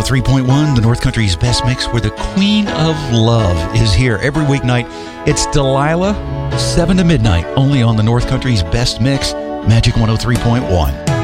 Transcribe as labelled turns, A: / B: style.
A: 103.1, the North Country's best mix, where the Queen of Love is here every weeknight. It's Delilah, 7 to midnight, only on the North Country's best mix, Magic 103.1.